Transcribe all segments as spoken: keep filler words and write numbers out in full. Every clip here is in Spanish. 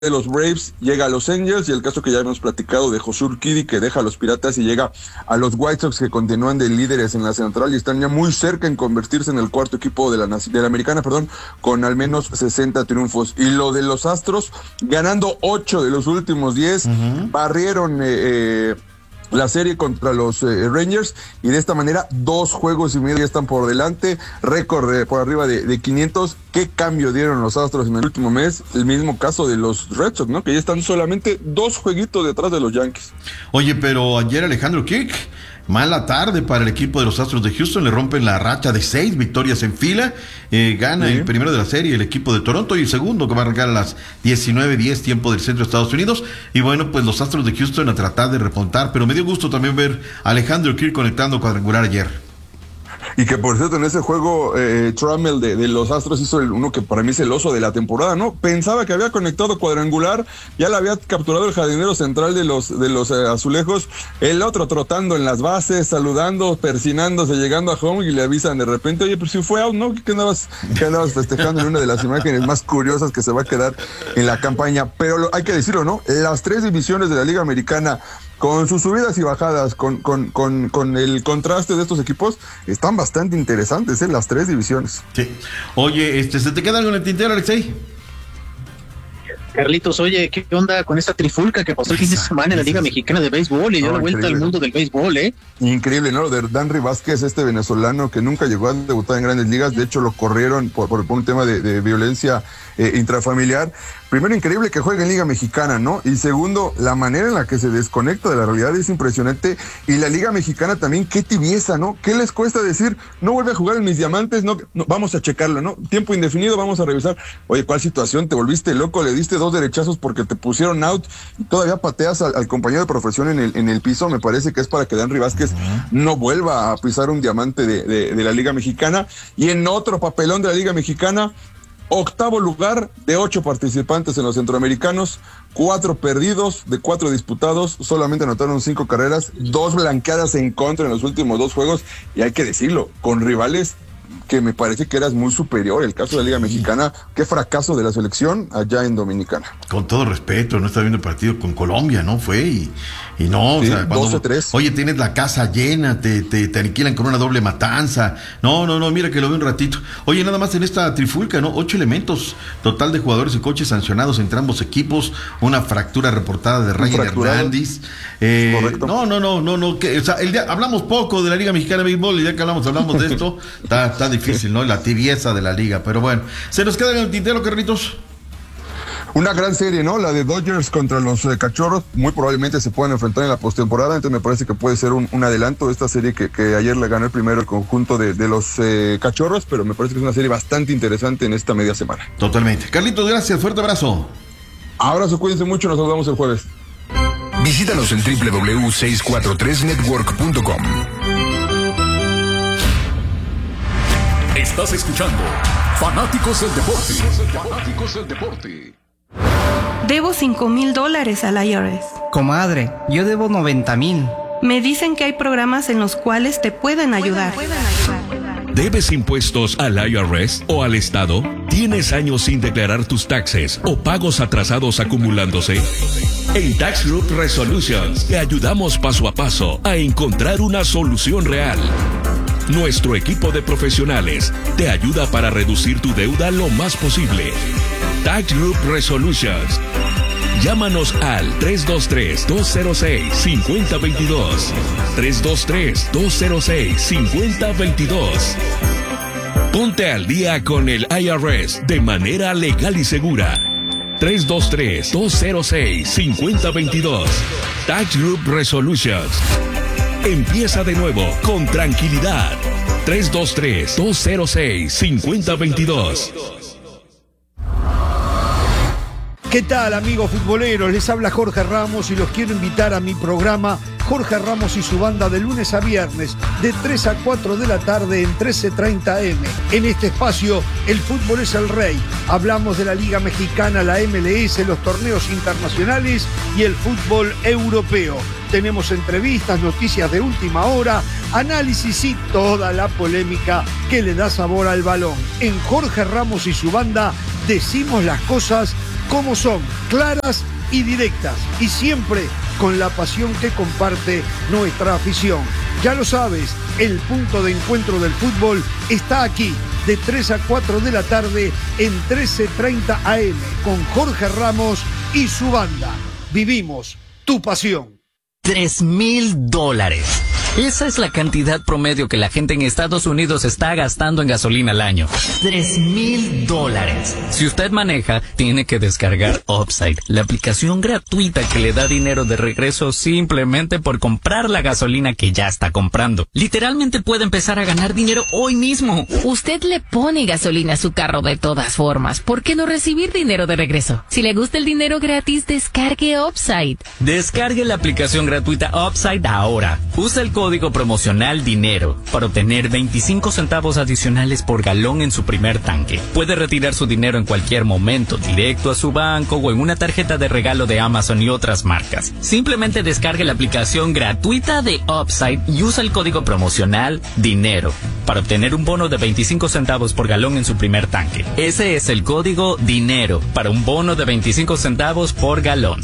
de los Braves llega a los Angels, y el caso que ya hemos platicado de José Urquidy, que deja a los Piratas y llega a los White Sox, que continúan de líderes en la central y están ya muy cerca en convertirse en el cuarto equipo de la, de la americana, perdón, con al menos sesenta triunfos. Y lo de los Astros, ganando ocho de los últimos diez, uh-huh. barrieron eh, eh, la serie contra los eh, Rangers, y de esta manera dos juegos y medio ya están por delante, récord eh, por arriba de, de quinientos. ¿Qué cambio dieron los Astros en el último mes? El mismo caso de los Red Sox, ¿no? Que ya están solamente dos jueguitos detrás de los Yankees. Oye, pero ayer Alejandro Kirk, mala tarde para el equipo de los Astros de Houston, le rompen la racha de seis victorias en fila, eh, gana sí. el primero de la serie el equipo de Toronto, y el segundo que va a arrancar a las diecinueve diez tiempo del centro de Estados Unidos, y bueno, pues los Astros de Houston a tratar de repuntar, pero me dio gusto también ver a Alejandro Kirk conectando cuadrangular ayer. Y que por cierto en ese juego eh, Trammell de, de los Astros hizo el uno que para mí es el oso de la temporada, ¿no? Pensaba que había conectado cuadrangular, ya la había capturado el jardinero central de los de los eh, azulejos, el otro trotando en las bases, saludando, persinándose, llegando a home, y le avisan de repente, oye, pero si fue out, ¿no? ¿Qué andabas, qué andabas festejando en una de las imágenes más curiosas que se va a quedar en la campaña? Pero lo, hay que decirlo, ¿no? Las tres divisiones de la Liga Americana, con sus subidas y bajadas, con, con, con, con el contraste de estos equipos, están bastante interesantes, ¿eh? Las tres divisiones. Sí. Oye, este, ¿se te queda algo en el tintero, Alexei? Carlitos, oye, ¿qué onda con esta trifulca que pasó el fin de semana en la Liga Mexicana de Béisbol y dio no, la vuelta increíble. Al mundo del béisbol, eh? Increíble, ¿no? Lo de Danry Vázquez, este venezolano que nunca llegó a debutar en Grandes Ligas, de hecho lo corrieron por, por, por un tema de, de violencia eh, intrafamiliar. Primero, increíble que juegue en Liga Mexicana, ¿no? Y segundo, la manera en la que se desconecta de la realidad es impresionante. Y la Liga Mexicana también, qué tibieza, ¿no? ¿Qué les cuesta decir, no vuelve a jugar en mis diamantes? No, no, vamos a checarlo, ¿no? Tiempo indefinido, vamos a revisar. Oye, ¿cuál situación? Te volviste loco, le diste dos derechazos porque te pusieron out y todavía pateas al, al compañero de profesión en el, en el piso. Me parece que es para que Danry Vázquez no vuelva a pisar un diamante de, de, de la Liga Mexicana. Y en otro papelón de la Liga Mexicana, octavo lugar de ocho participantes en los centroamericanos, cuatro perdidos de cuatro disputados, solamente anotaron cinco carreras, dos blanqueadas en contra en los últimos dos juegos, y hay que decirlo, con rivales que me parece que eras muy superior. El caso de la Liga Mexicana, qué fracaso de la selección allá en Dominicana. Con todo respeto, no está viendo el partido con Colombia, ¿no? Fue y, y no, sí, o sea, cuando, doce tres. Oye, tienes la casa llena, te, te, te aniquilan con una doble matanza. No, no, no, mira que lo veo un ratito. Oye, nada más en esta trifulca, ¿no? Ocho elementos, total de jugadores y coches sancionados entre ambos equipos, una fractura reportada de Ryan Hernández. Eh, Correcto. No, no, no, no, no, que, o sea, el día, hablamos poco de la Liga Mexicana de Béisbol, el día que hablamos, hablamos de esto, está, está difícil, ¿no? La tibieza de la liga, pero bueno, ¿se nos queda en el tintero, Carlitos? Una gran serie, ¿no? La de Dodgers contra los eh, Cachorros, muy probablemente se puedan enfrentar en la postemporada, entonces me parece que puede ser un, un adelanto esta serie que, que ayer le ganó el primero el conjunto de, de los eh, Cachorros, pero me parece que es una serie bastante interesante en esta media semana. Totalmente. Carlitos, gracias, fuerte abrazo. Abrazo, cuídense mucho, nos vemos el jueves. Visítanos en doble u doble u doble u punto seiscientos cuarenta y tres network punto com. Estás escuchando Fanáticos del Deporte. Fanáticos del Deporte. Debo cinco mil dólares al I R S. Comadre, yo debo noventa mil. Me dicen que hay programas en los cuales te pueden ayudar. Pueden, pueden ayudar. ¿Debes impuestos al I R S o al Estado? ¿Tienes años sin declarar tus taxes o pagos atrasados acumulándose? En Tax Group Resolutions te ayudamos paso a paso a encontrar una solución real. Nuestro equipo de profesionales te ayuda para reducir tu deuda lo más posible. Tax Group Resolutions. Llámanos al tres dos tres, dos cero seis, cinco cero dos dos. tres dos tres, dos cero seis, cinco cero dos dos. Ponte al día con el I R S de manera legal y segura. tres dos tres, dos cero seis, cinco cero dos dos. Tax Group Resolutions. Empieza de nuevo con tranquilidad. tres dos tres, dos cero seis, cinco cero dos dos. ¿Qué tal, amigos futboleros? Les habla Jorge Ramos y los quiero invitar a mi programa Jorge Ramos y su banda de lunes a viernes de tres a cuatro de la tarde en trece treinta eme. En este espacio, el fútbol es el rey. Hablamos de la Liga Mexicana, la M L S, los torneos internacionales y el fútbol europeo. Tenemos entrevistas, noticias de última hora, análisis y toda la polémica que le da sabor al balón. En Jorge Ramos y su banda decimos las cosas como son, claras y directas, y siempre con la pasión que comparte nuestra afición. Ya lo sabes, el punto de encuentro del fútbol está aquí, de tres a cuatro de la tarde en trece treinta A M, con Jorge Ramos y su banda. Vivimos tu pasión. Tres mil dólares. Esa es la cantidad promedio que la gente en Estados Unidos está gastando en gasolina al año. Tres mil dólares. Si usted maneja, tiene que descargar Upside, la aplicación gratuita que le da dinero de regreso simplemente por comprar la gasolina que ya está comprando. Literalmente puede empezar a ganar dinero hoy mismo. Usted le pone gasolina a su carro de todas formas. ¿Por qué no recibir dinero de regreso? Si le gusta el dinero gratis, descargue Upside. Descargue la aplicación gratuita Upside ahora. Usa el código promocional DINERO para obtener veinticinco centavos adicionales por galón en su primer tanque. Puede retirar su dinero en cualquier momento, directo a su banco o en una tarjeta de regalo de Amazon y otras marcas. Simplemente descargue la aplicación gratuita de Upside y usa el código promocional DINERO para obtener un bono de veinticinco centavos por galón en su primer tanque. Ese es el código DINERO para un bono de veinticinco centavos por galón.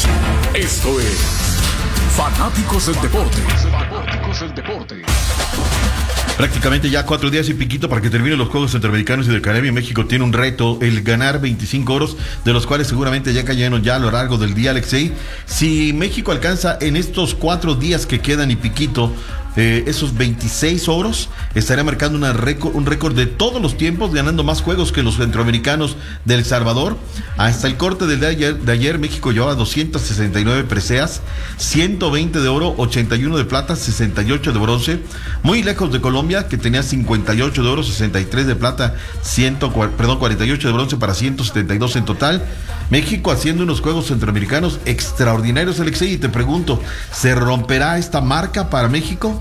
Esto es Fanáticos del Deporte. Fanáticos del Deporte. Prácticamente ya cuatro días y piquito para que terminen los Juegos Centroamericanos y del Caribe. México tiene un reto, el ganar veinticinco oros, de los cuales seguramente ya cayeron ya a lo largo del día, Alexei. Si México alcanza en estos cuatro días que quedan y piquito eh, esos veintiséis oros, estaría marcando una récord, un récord de todos los tiempos, ganando más juegos que los centroamericanos de El Salvador. Hasta el corte del de ayer, de ayer México llevaba doscientas sesenta y nueve preseas, ciento veinte de oro, ochenta y uno de plata, sesenta y ocho de bronce, muy lejos de Colombia, que tenía cincuenta y ocho de oro, sesenta y tres de plata, cien, perdón, cuarenta y ocho de bronce para ciento setenta y dos en total. México haciendo unos Juegos Centroamericanos extraordinarios, Alexei, y te pregunto, ¿se romperá esta marca para México?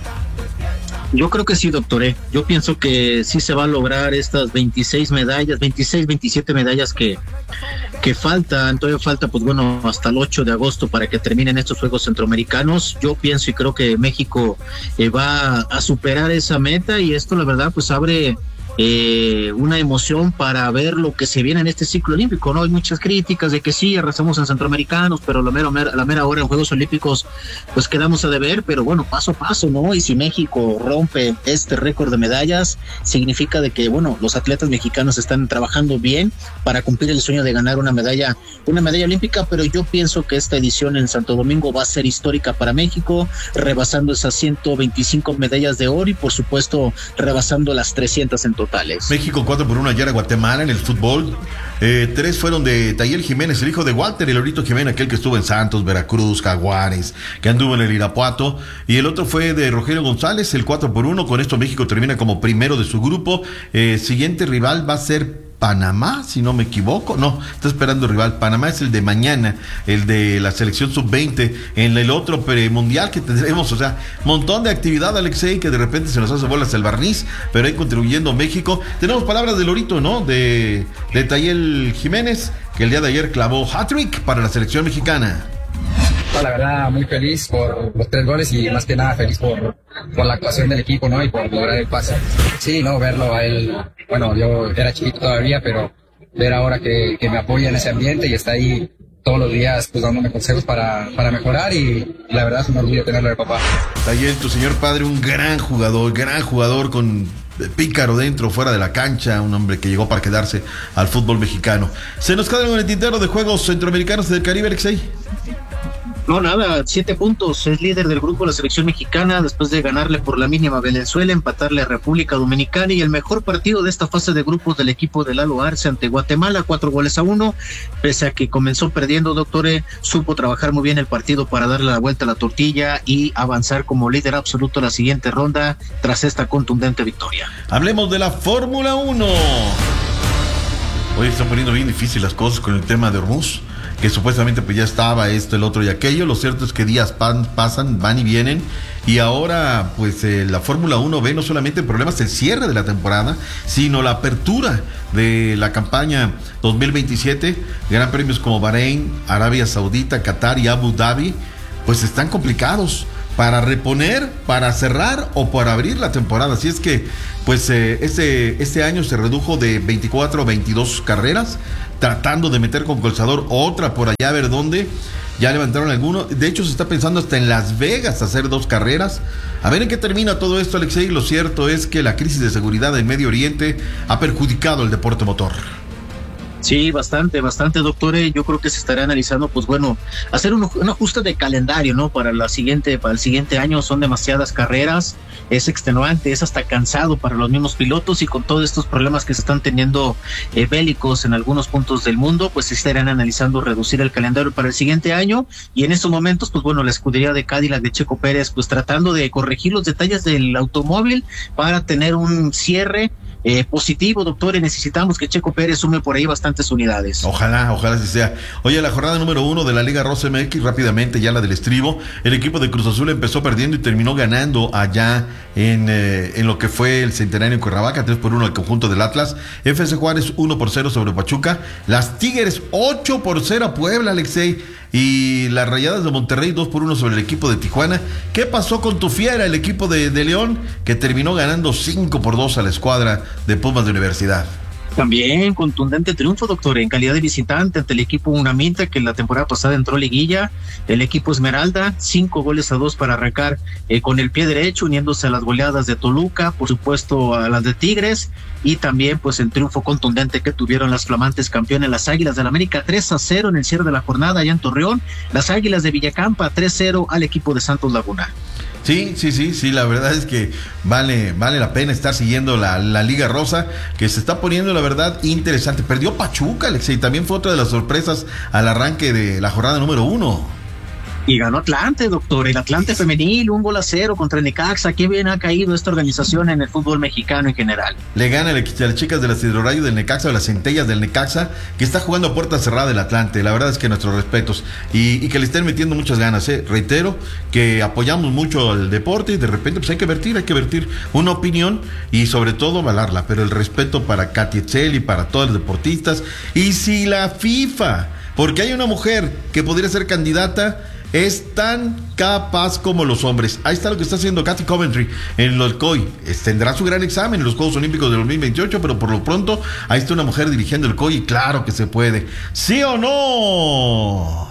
Yo creo que sí, doctor. ¿eh? Yo pienso que sí se va a lograr estas veintiséis medallas, veintiséis, veintisiete medallas que, que faltan. Todavía falta, pues bueno, hasta el ocho de agosto para que terminen estos Juegos Centroamericanos. Yo pienso y creo que México eh, va a superar esa meta, y esto la verdad pues abre Eh, una emoción para ver lo que se viene en este ciclo olímpico, ¿no? Hay muchas críticas de que sí, arrasamos en centroamericanos, pero la mera, la mera hora en Juegos Olímpicos pues quedamos a deber, pero bueno, paso a paso, ¿no? Y si México rompe este récord de medallas, significa de que, bueno, los atletas mexicanos están trabajando bien para cumplir el sueño de ganar una medalla, una medalla olímpica, pero yo pienso que esta edición en Santo Domingo va a ser histórica para México, rebasando esas ciento veinticinco medallas de oro y por supuesto rebasando las trescientas en total. México cuatro por uno ayer a Guatemala en el fútbol. Eh, tres fueron de Tayel Jiménez, el hijo de Walter, el Lorito Jiménez, aquel que estuvo en Santos, Veracruz, Jaguares, que anduvo en el Irapuato. Y el otro fue de Rogelio González, el cuatro por uno. Con esto México termina como primero de su grupo. Eh, siguiente rival va a ser Panamá, si no me equivoco. No, está esperando el rival. Panamá es el de mañana, el de la selección sub veinte, en el otro premundial que tendremos. O sea, montón de actividad, Alexei, que de repente se nos hace bolas el barniz, pero ahí contribuyendo México. Tenemos palabras de Lorito, ¿no? De, de Tayel Jiménez, que el día de ayer clavó hat-trick para la selección mexicana. La verdad, muy feliz por los tres goles y más que nada feliz por, por la actuación del equipo, ¿no? Y por lograr el pase. Sí, no, verlo a él, bueno, yo era chiquito todavía, pero ver ahora que, que me apoya en ese ambiente y está ahí todos los días pues dándome consejos para, para mejorar, y la verdad es un orgullo tenerlo de papá. Ayer tu señor padre, un gran jugador, gran jugador con pícaro dentro, fuera de la cancha, un hombre que llegó para quedarse al fútbol mexicano. Se nos queda en el tintero de Juegos Centroamericanos del Caribe, Alexei. No, nada, siete puntos, es líder del grupo la selección mexicana después de ganarle por la mínima a Venezuela, empatarle a República Dominicana, y el mejor partido de esta fase de grupos del equipo de Lalo Arce ante Guatemala, cuatro goles a uno, pese a que comenzó perdiendo, doctore, supo trabajar muy bien el partido para darle la vuelta a la tortilla y avanzar como líder absoluto a la siguiente ronda tras esta contundente victoria. Hablemos de la Fórmula uno. Hoy están poniendo bien difícil las cosas con el tema de Hormuz, que supuestamente pues ya estaba esto, el otro y aquello. Lo cierto es que días pan, pasan, van y vienen, y ahora pues eh, la Fórmula uno ve no solamente problemas el cierre de la temporada, sino la apertura de la campaña dos mil veintisiete. Gran premios como Bahrein, Arabia Saudita, Qatar y Abu Dhabi pues están complicados para reponer, para cerrar o para abrir la temporada. Así es que, pues, eh, este, este año se redujo de veinticuatro a veintidós carreras, tratando de meter con calzador otra por allá, a ver dónde. Ya levantaron alguno. De hecho, se está pensando hasta en Las Vegas hacer dos carreras. A ver en qué termina todo esto, Alexei. Lo cierto es que la crisis de seguridad en Medio Oriente ha perjudicado el deporte motor. Sí, bastante, bastante, doctor. Yo creo que se estará analizando, pues bueno, hacer un, un ajuste de calendario, ¿no? Para la siguiente, para el siguiente año son demasiadas carreras, es extenuante, es hasta cansado para los mismos pilotos, y con todos estos problemas que se están teniendo eh, bélicos en algunos puntos del mundo, pues se estarán analizando reducir el calendario para el siguiente año. Y en estos momentos, pues bueno, la escudería de Cadillac de Checo Pérez, pues tratando de corregir los detalles del automóvil para tener un cierre Eh, positivo, doctor, y necesitamos que Checo Pérez sume por ahí bastantes unidades. Ojalá, ojalá así sea. Oye, la jornada número uno de la Liga Rosa M X, rápidamente, ya la del estribo, el equipo de Cruz Azul empezó perdiendo y terminó ganando allá en, eh, en lo que fue el Centenario en Cuernavaca, tres por uno al conjunto del Atlas. F C Juárez uno por cero sobre Pachuca. Las Tigres ocho por cero a Puebla, Alexei. Y las Rayadas de Monterrey dos por uno sobre el equipo de Tijuana. ¿Qué pasó con tu fiera, el equipo de, de León, que terminó ganando cinco por dos a la escuadra de Pumas de Universidad? También contundente triunfo, doctor, en calidad de visitante ante el equipo Unamita, que la temporada pasada entró a liguilla. El equipo Esmeralda, cinco goles a dos para arrancar eh, con el pie derecho, uniéndose a las goleadas de Toluca, por supuesto a las de Tigres, y también pues el triunfo contundente que tuvieron las flamantes campeones, las Águilas del América, tres a cero en el cierre de la jornada allá en Torreón. Las Águilas de Villacampa, tres cero al equipo de Santos Laguna. Sí, sí, sí, sí, la verdad es que vale, vale la pena estar siguiendo la, la Liga Rosa, que se está poniendo, la verdad, interesante. Perdió Pachuca, Alexei, también fue otra de las sorpresas al arranque de la jornada número uno. Y ganó Atlante, doctor, el Atlante femenil, un gol a cero contra Necaxa. Qué bien ha caído esta organización en el fútbol mexicano en general. Le gana a las chicas de las Hidrorayos del Necaxa, o las Centellas del Necaxa, que está jugando a puerta cerrada el Atlante. La verdad es que nuestros respetos, y, y que le estén metiendo muchas ganas, ¿eh? Reitero que apoyamos mucho al deporte, y de repente pues hay que vertir, hay que vertir una opinión, y sobre todo avalarla, pero el respeto para Katy Etzel y para todos los deportistas. Y si la FIFA, porque hay una mujer que podría ser candidata, es tan capaz como los hombres. Ahí está lo que está haciendo Kathy Coventry en los C O I. Tendrá su gran examen en los Juegos Olímpicos de dos mil veintiocho, pero por lo pronto ahí está una mujer dirigiendo el C O I, y claro que se puede. ¿Sí o no?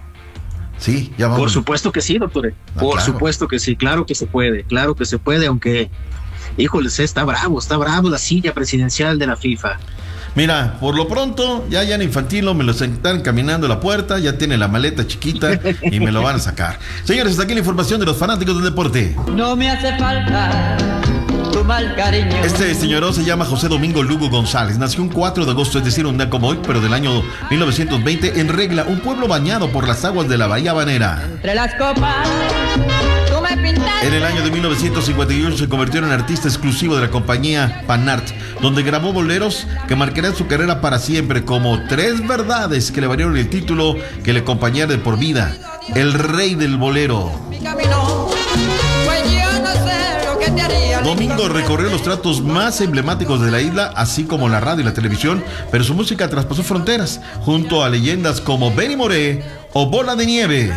Sí, ya vamos. Por supuesto que sí, doctor. Ah, por claro. supuesto que sí, claro que se puede, claro que se puede, aunque, híjoles, está bravo, está bravo la silla presidencial de la FIFA. Mira, por lo pronto, ya ya en Infantilo me lo están caminando a la puerta, ya tiene la maleta chiquita y me lo van a sacar. Señores, hasta aquí la información de los fanáticos del deporte. No me hace falta tu mal cariño. Este señor se llama José Domingo Lugo González. Nació un cuatro de agosto, es decir, un día como hoy, pero del año mil novecientos veinte, en Regla, un pueblo bañado por las aguas de la Bahía Habanera. Entre las copas, tú me pintaste. En el año de mil novecientos cincuenta y ocho se convirtió en artista exclusivo de la compañía Panart, donde grabó boleros que marcarán su carrera para siempre, como Tres Verdades, que le valieron el título que le acompañara de por vida, el rey del bolero. Domingo recorrió los tratos más emblemáticos de la isla, así como la radio y la televisión, pero su música traspasó fronteras, junto a leyendas como Benny Moré o Bola de Nieve.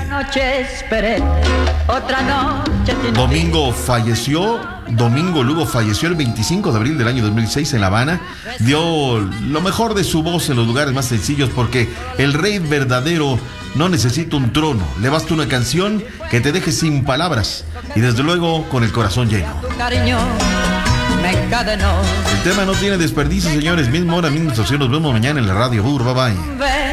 Domingo falleció, Domingo Lugo falleció el veinticinco de abril del año dos mil seis en La Habana. Dio lo mejor de su voz en los lugares más sencillos, porque el rey verdadero no necesita un trono, le basta una canción que te deje sin palabras y desde luego con el corazón lleno. El tema no tiene desperdicio, señores. Mismo hora, misma estación. Nos vemos mañana en la radio. Bur, bye bye.